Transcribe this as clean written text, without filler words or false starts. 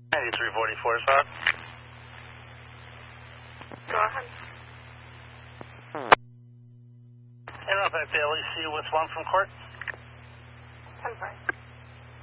9344 is that? Go ahead. And up at the LEC, what's one from court? 10-5.